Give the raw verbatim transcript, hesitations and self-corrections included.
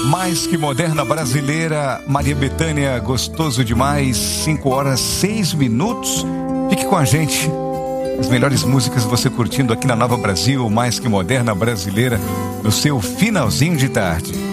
Mais que moderna brasileira, Maria Bethânia, gostoso demais, cinco horas, seis minutos. Fique com a gente. As melhores músicas você curtindo aqui na Nova Brasil, mais que moderna brasileira, no seu finalzinho de tarde.